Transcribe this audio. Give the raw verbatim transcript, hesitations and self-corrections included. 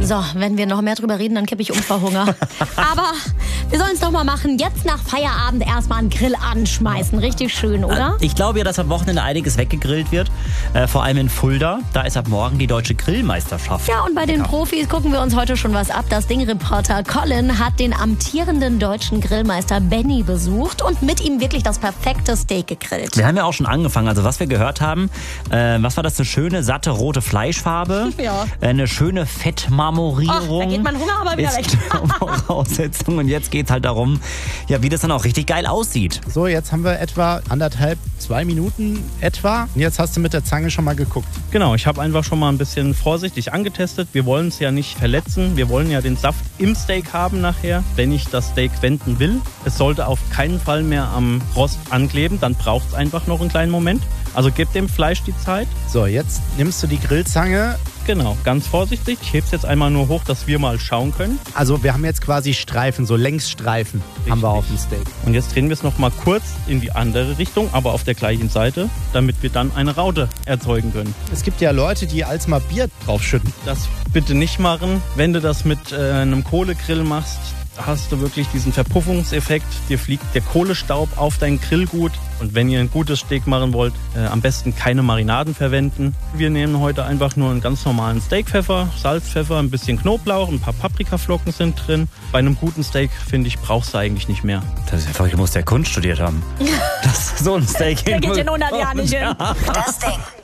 So, wenn wir noch mehr drüber reden, dann kippe ich um vor Hunger. Aber wir sollen es doch mal machen. Jetzt nach Feierabend erstmal einen Grill anschmeißen. Richtig schön, oder? Ich glaube ja, dass am Wochenende einiges weggegrillt wird. Äh, vor allem in Fulda. Da ist ab morgen die deutsche Grillmeisterschaft. Ja, und bei den genau. Profis gucken wir uns heute schon was ab. Das Ding-Reporter Colin hat den amtierenden deutschen Grillmeister Benny besucht und mit ihm wirklich das perfekte Steak gegrillt. Wir haben ja auch schon angefangen. Also was wir gehört haben, äh, was war das? Eine schöne, satte, rote Fleischfarbe. Ja. Äh, eine schöne Fettmarmorierung. Ach, da geht mein Hunger aber wieder weg. Voraussetzung. Und jetzt geht es halt darum, ja, wie das dann auch richtig geil aussieht. So, jetzt haben wir etwa anderthalb, zwei Minuten etwa. Und jetzt hast du mit der Zange schon mal geguckt. Genau, ich habe einfach schon mal ein bisschen vorsichtig angetestet. Wir wollen es ja nicht verletzen. Wir wollen ja den Saft im Steak haben nachher, wenn ich das Steak wenden will. Es sollte auf keinen Fall mehr am Rost ankleben. Dann braucht es einfach noch einen kleinen Moment. Also gib dem Fleisch die Zeit. So, jetzt nimmst du die Grillzange. Genau, ganz vorsichtig. Ich hebe es jetzt einmal nur hoch, dass wir mal schauen können. Also wir haben jetzt quasi Streifen, so Längsstreifen Richtig. haben wir auf dem Steak. Und jetzt drehen wir es noch mal kurz in die andere Richtung, aber auf der gleichen Seite, damit wir dann eine Raute erzeugen können. Es gibt ja Leute, die als mal Bier draufschütten. Das bitte nicht machen. Wenn du das mit äh, einem Kohlegrill machst, hast du wirklich diesen Verpuffungseffekt. Dir fliegt der Kohlestaub auf dein Grillgut. Und wenn ihr ein gutes Steak machen wollt, äh, am besten keine Marinaden verwenden. Wir nehmen heute einfach nur einen ganz normalen Steakpfeffer, Salzpfeffer, ein bisschen Knoblauch, ein paar Paprikaflocken sind drin. Bei einem guten Steak, finde ich, brauchst du eigentlich nicht mehr. Das ist ja verrückt, du musst ja Kunst studiert haben. Das ist so ein Steak. Der geht in hundert Jahren nicht hin. Ja. Das Ding.